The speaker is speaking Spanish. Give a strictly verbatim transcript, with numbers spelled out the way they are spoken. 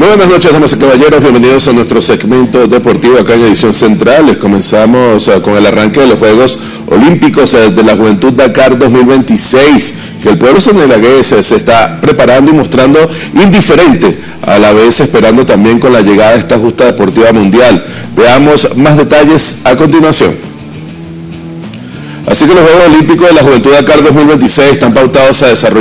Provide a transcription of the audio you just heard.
buenas noches, damas y caballeros, bienvenidos a nuestro segmento deportivo acá en Edición Central. Les comenzamos uh, con el arranque de los Juegos Olímpicos uh, de la Juventud Dakar dos mil veintiséis, que el pueblo senegalegués uh, se está preparando y mostrando indiferente, a la vez esperando también con la llegada de esta justa deportiva mundial. Veamos más detalles a continuación. Así que los Juegos Olímpicos de la Juventud Dakar dos mil veintiséis están pautados a desarrollar